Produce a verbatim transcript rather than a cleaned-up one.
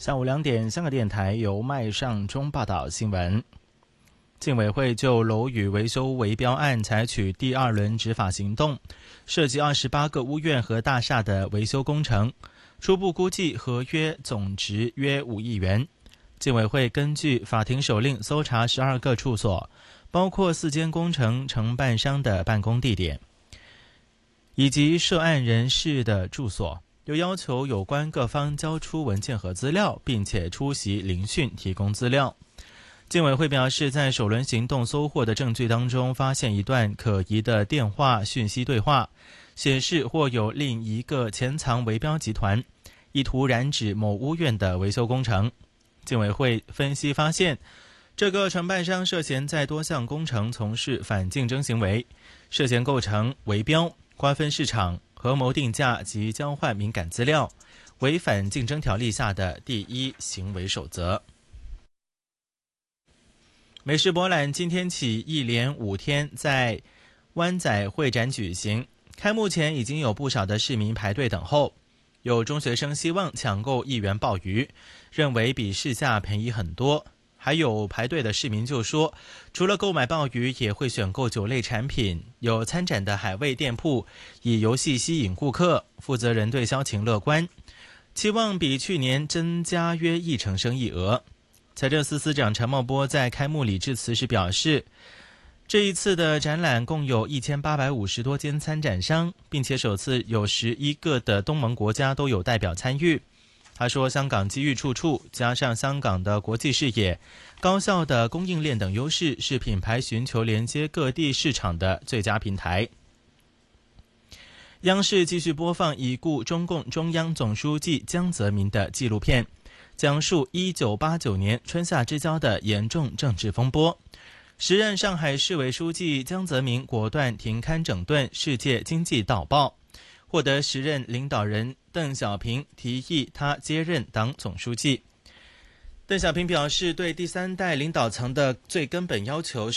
下午两点，香港电台由麦尚中报道新闻。竞委会就楼宇维修围标案采取第二轮执法行动，涉及二十八个屋苑和大厦的维修工程，初步估计合约总值约五亿元。竞委会根据法庭手令搜查十二个处所，包括四间工程承办商的办公地点，以及涉案人士的住所。又要求有关各方交出文件和资料，并且出席聆讯提供资料。竞委会表示，在首轮行动搜获的证据当中，发现一段可疑的电话讯息对话，显示或有另一个潜藏围标集团，意图染指某屋苑的维修工程。竞委会分析发现，这个承办商涉嫌在多项工程从事反竞争行为，涉嫌构成围标、瓜分市场、合谋定价及交换敏感资料，违反竞争条例下的第一行为守则。美食博览今天起一连五天在湾仔会展举行，开幕前已经有不少的市民排队等候。有中学生希望抢购一元鲍鱼，认为比市价便宜很多。还有排队的市民就说，除了购买鲍鱼，也会选购酒类产品。有参展的海味店铺以游戏吸引顾客，负责人对销情乐观，期望比去年增加约一成生意额。财政司司长陈茂波在开幕礼致辞时表示，这一次的展览共有一千八百五十多间参展商，并且首次有十一个的东盟国家都有代表参与。他说，香港机遇处处，加上香港的国际视野、高效的供应链等优势，是品牌寻求连接各地市场的最佳平台。央视继续播放已故中共中央总书记江泽民的纪录片，讲述一九八九年春夏之交的严重政治风波。时任上海市委书记江泽民果断停刊整顿《世界经济导报》，获得时任领导人邓小平提议他接任党总书记。邓小平表示，对第三代领导层的最根本要求是